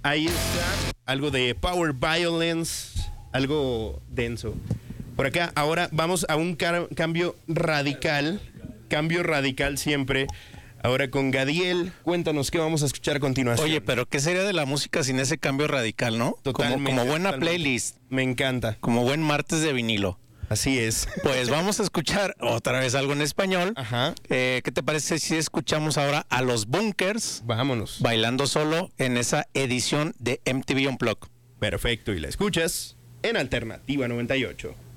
ahí está algo de Power Violence, algo denso. Por acá, ahora vamos a un cambio radical siempre. Ahora con Gadiel, cuéntanos qué vamos a escuchar a continuación. Oye, pero ¿qué sería de la música sin ese cambio radical, no? Totalmente, como buena totalmente. playlist. Me encanta. Como buen martes de vinilo. Así es. Pues vamos a escuchar otra vez algo en español. Ajá. ¿Qué te parece si escuchamos ahora a los Bunkers Vámonos. bailando solo en esa edición de MTV Unplugged? Perfecto, y la escuchas en Alternativa 98.